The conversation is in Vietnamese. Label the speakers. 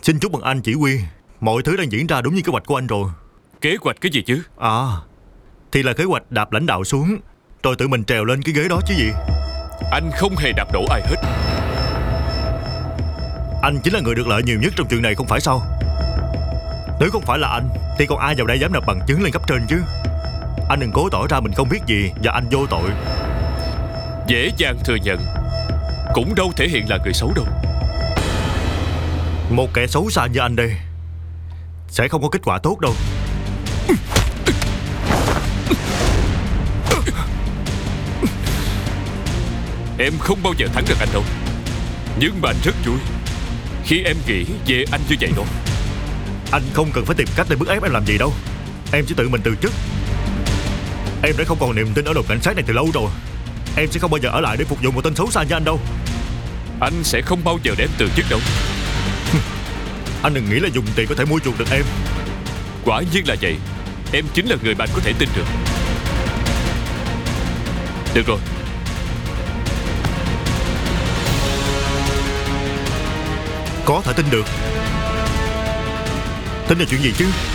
Speaker 1: Xin chúc mừng anh chỉ huy. Mọi thứ đang diễn ra đúng như kế hoạch của anh rồi.
Speaker 2: Kế hoạch cái gì chứ?
Speaker 1: Thì là kế hoạch đạp lãnh đạo xuống, rồi tự mình trèo lên cái ghế đó chứ gì.
Speaker 2: Anh không hề đạp đổ ai hết.
Speaker 1: Anh chính là người được lợi nhiều nhất trong chuyện này không phải sao? Nếu không phải là anh thì còn ai vào đây dám nộp bằng chứng lên cấp trên chứ. Anh đừng cố tỏ ra mình không biết gì và anh vô tội.
Speaker 2: Dễ dàng thừa nhận, cũng đâu thể hiện là người xấu đâu.
Speaker 1: Một kẻ xấu xa như anh đây sẽ không có kết quả tốt đâu.
Speaker 2: Em không bao giờ thắng được anh đâu. Nhưng mà anh rất vui khi em nghĩ về anh như vậy đó.
Speaker 1: Anh không cần phải tìm cách để bức ép em làm gì đâu. Em chỉ tự mình từ chức. Em đã không còn niềm tin ở đồn cảnh sát này từ lâu rồi. Em sẽ không bao giờ ở lại để phục vụ một tên xấu xa như anh đâu.
Speaker 2: Anh sẽ không bao giờ để em từ chức đâu.
Speaker 1: Anh đừng nghĩ là dùng tiền có thể mua chuộc được em.
Speaker 2: Quả nhiên là vậy. Em chính là người mà anh có thể tin được. Được rồi.
Speaker 1: Có thể tin được. Tin là chuyện gì chứ?